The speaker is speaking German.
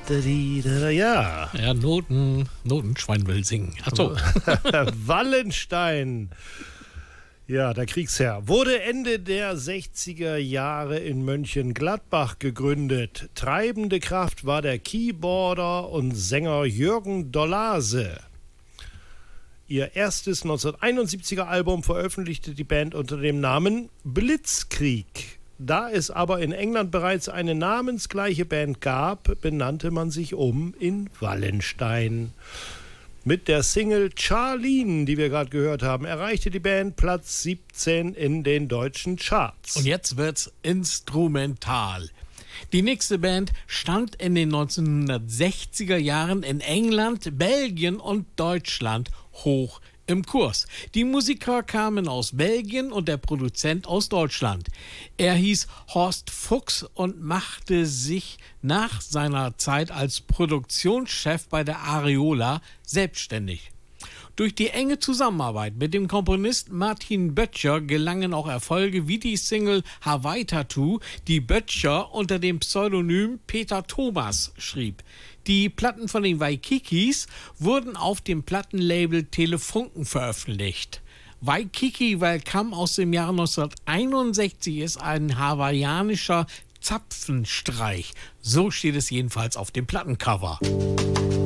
Ja. Ja, Notenschwein will singen. Achso. Wallenstein. Ja, der Kriegsherr. Wurde Ende der 60er Jahre in Mönchengladbach gegründet. Treibende Kraft war der Keyboarder und Sänger Jürgen Dollase. Ihr erstes 1971er Album veröffentlichte die Band unter dem Namen Blitzkrieg. Da es aber in England bereits eine namensgleiche Band gab, benannte man sich in Wallenstein. Mit der Single Charlene, die wir gerade gehört haben, erreichte die Band Platz 17 in den deutschen Charts. Und jetzt wird's instrumental. Die nächste Band stand in den 1960er Jahren in England, Belgien und Deutschland hoch im Kurs. Die Musiker kamen aus Belgien und der Produzent aus Deutschland. Er hieß Horst Fuchs und machte sich nach seiner Zeit als Produktionschef bei der Areola selbstständig. Durch die enge Zusammenarbeit mit dem Komponist Martin Böttcher gelangen auch Erfolge wie die Single Hawaii Tattoo, die Böttcher unter dem Pseudonym Peter Thomas schrieb. Die Platten von den Waikikis wurden auf dem Plattenlabel Telefunken veröffentlicht. Waikiki Welcome aus dem Jahre 1961 ist ein hawaiianischer Zapfenstreich. So steht es jedenfalls auf dem Plattencover.